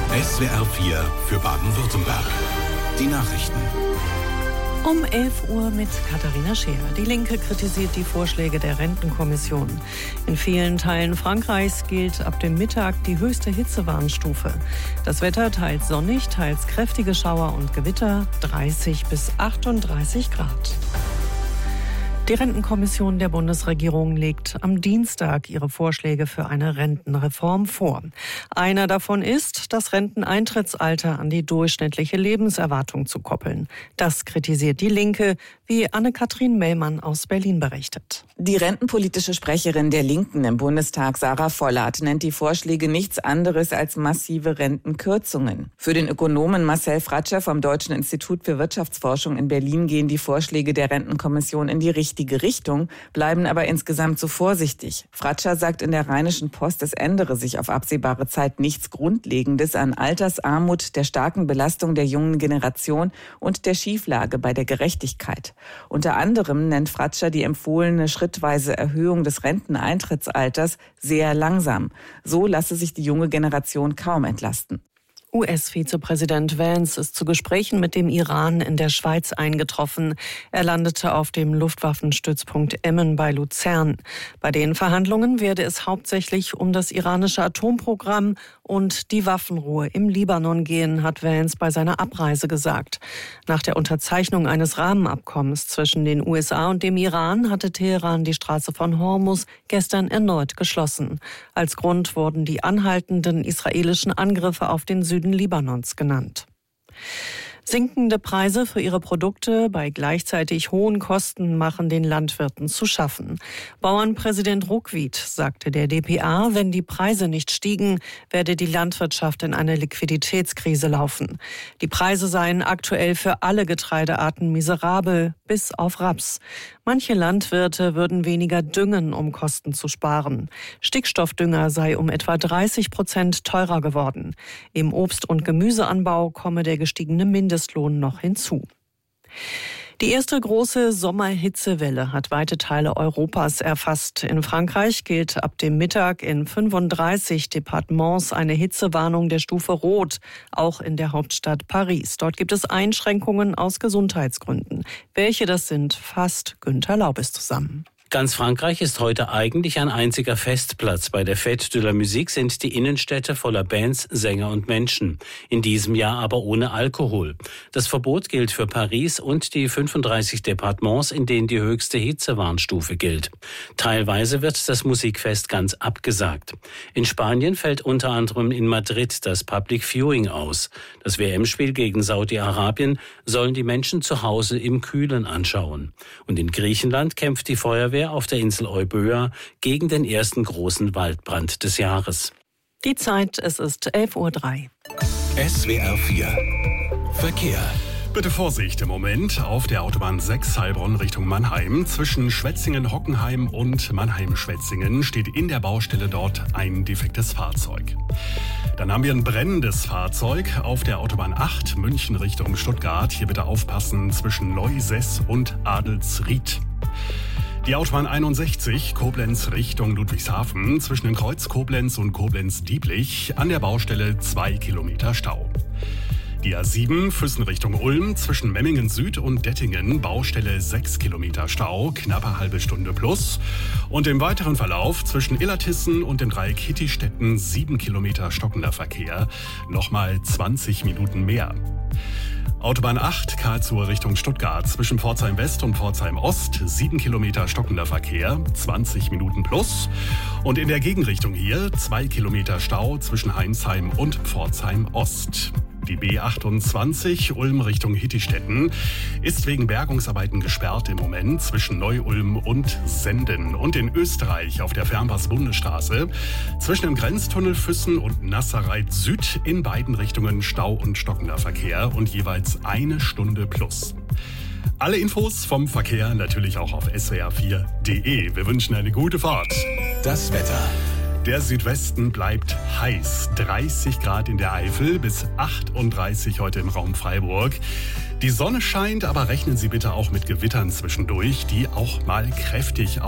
SWR 4 für Baden-Württemberg. Die Nachrichten. Um 11 Uhr mit Katharina Scheer. Die Linke kritisiert die Vorschläge der Rentenkommission. In vielen Teilen Frankreichs gilt ab dem Mittag die höchste Hitzewarnstufe. Das Wetter teils sonnig, teils kräftige Schauer und Gewitter, 30 bis 38 Grad. Die Rentenkommission der Bundesregierung legt am Dienstag ihre Vorschläge für eine Rentenreform vor. Einer davon ist, das Renteneintrittsalter an die durchschnittliche Lebenserwartung zu koppeln. Das kritisiert die Linke, wie Anne-Kathrin Mellmann aus Berlin berichtet. Die rentenpolitische Sprecherin der Linken im Bundestag, Sarah Vollert, nennt die Vorschläge nichts anderes als massive Rentenkürzungen. Für den Ökonomen Marcel Fratscher vom Deutschen Institut für Wirtschaftsforschung in Berlin gehen die Vorschläge der Rentenkommission in die richtige Richtung, bleiben aber insgesamt zu vorsichtig. Fratscher sagt in der Rheinischen Post, es ändere sich auf absehbare Zeit nichts Grundlegendes an Altersarmut, der starken Belastung der jungen Generation und der Schieflage bei der Gerechtigkeit. Unter anderem nennt Fratscher die empfohlene schrittweise Erhöhung des Renteneintrittsalters sehr langsam. So lasse sich die junge Generation kaum entlasten. US-Vizepräsident Vance ist zu Gesprächen mit dem Iran in der Schweiz eingetroffen. Er landete auf dem Luftwaffenstützpunkt Emmen bei Luzern. Bei den Verhandlungen werde es hauptsächlich um das iranische Atomprogramm und die Waffenruhe im Libanon gehen, hat Vance bei seiner Abreise gesagt. Nach der Unterzeichnung eines Rahmenabkommens zwischen den USA und dem Iran hatte Teheran die Straße von Hormuz gestern erneut geschlossen. Als Grund wurden die anhaltenden israelischen Angriffe auf den Süden Libanons genannt. Sinkende Preise für ihre Produkte bei gleichzeitig hohen Kosten machen den Landwirten zu schaffen. Bauernpräsident Ruckwied sagte der dpa, wenn die Preise nicht stiegen, werde die Landwirtschaft in eine Liquiditätskrise laufen. Die Preise seien aktuell für alle Getreidearten miserabel, bis auf Raps. Manche Landwirte würden weniger düngen, um Kosten zu sparen. Stickstoffdünger sei um etwa 30% teurer geworden. Im Obst- und Gemüseanbau komme der gestiegene Mindestlohn noch hinzu. Die erste große Sommerhitzewelle hat weite Teile Europas erfasst. In Frankreich gilt ab dem Mittag in 35 Departements eine Hitzewarnung der Stufe Rot, auch in der Hauptstadt Paris. Dort gibt es Einschränkungen aus Gesundheitsgründen. Welche das sind, fasst Günther Laubes zusammen. Ganz Frankreich ist heute eigentlich ein einziger Festplatz. Bei der Fête de la Musique sind die Innenstädte voller Bands, Sänger und Menschen. In diesem Jahr aber ohne Alkohol. Das Verbot gilt für Paris und die 35 Departements, in denen die höchste Hitzewarnstufe gilt. Teilweise wird das Musikfest ganz abgesagt. In Spanien fällt unter anderem in Madrid das Public Viewing aus. Das WM-Spiel gegen Saudi-Arabien sollen die Menschen zu Hause im Kühlen anschauen. Und in Griechenland kämpft die Feuerwehr auf der Insel Euböa gegen den ersten großen Waldbrand des Jahres. Die Zeit, es ist 11:03 Uhr. SWR 4 Verkehr. Bitte Vorsicht im Moment auf der Autobahn 6 Heilbronn Richtung Mannheim. Zwischen Schwetzingen-Hockenheim und Mannheim-Schwetzingen steht in der Baustelle dort ein defektes Fahrzeug. Dann haben wir ein brennendes Fahrzeug auf der Autobahn 8 München Richtung Stuttgart. Hier bitte aufpassen zwischen Neusess und Adelsried. Die Autobahn 61 Koblenz Richtung Ludwigshafen zwischen dem Kreuz Koblenz und Koblenz-Dieblich an der Baustelle 2 Kilometer Stau. Die A7 Füssen Richtung Ulm zwischen Memmingen Süd und Dettingen Baustelle 6 Kilometer Stau, knappe halbe Stunde plus. Und im weiteren Verlauf zwischen Illertissen und dem Dreieck Hittistetten 7 Kilometer stockender Verkehr, nochmal 20 Minuten mehr. Autobahn 8 Karlsruhe Richtung Stuttgart zwischen Pforzheim West und Pforzheim Ost 7 Kilometer stockender Verkehr, 20 Minuten plus. Und in der Gegenrichtung hier 2 Kilometer Stau zwischen Heinsheim und Pforzheim Ost. Die B28 Ulm Richtung Hittistetten ist wegen Bergungsarbeiten gesperrt im Moment zwischen Neu-Ulm und Senden. Und in Österreich auf der Fernpass-Bundesstraße zwischen dem Grenztunnel Füssen und Nasserreit Süd in beiden Richtungen Stau und stockender Verkehr und jeweils 1 Stunde plus. Alle Infos vom Verkehr natürlich auch auf swr4.de. Wir wünschen eine gute Fahrt. Das Wetter. Der Südwesten bleibt heiß. 30 Grad in der Eifel bis 38 heute im Raum Freiburg. Die Sonne scheint, aber rechnen Sie bitte auch mit Gewittern zwischendurch, die auch mal kräftig